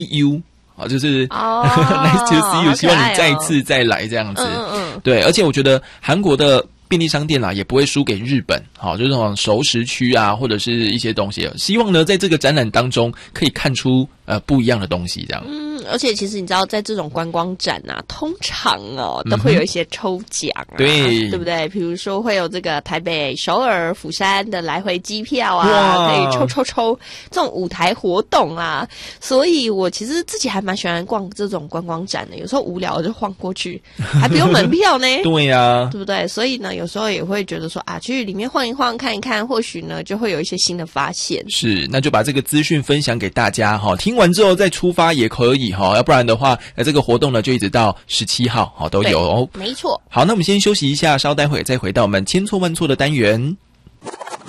you。好，就是 nice to see you，希望你再一好可爱哦次再来这样子。 嗯， 对，而且我觉得韩国的便利商店啦，也不会输给日本。好，就是这种熟食区啊，或者是一些东西，希望呢，在这个展览当中可以看出不一样的东西，这样。 而且其实你知道，在这种观光展啊，通常都会有一些抽奖啊， 对不对？比如说会有这个台北、首尔、釜山的来回机票啊，可以抽这种舞台活动啊。所以我其实自己还蛮喜欢逛这种观光展的，有时候无聊就晃过去，还不用门票呢。 对呀， 对不对？所以呢，有时候也会觉得说啊，去里面晃一晃、看一看，或许呢就会有一些新的发现。 是，那就把这个资讯分享给大家哈，听完之后再出发也可以哈，要不然的话，这个活动呢就一直到17号，好都有哦。 没错。 好，那我们先休息一下，稍待会再回到我们千错万错的单元。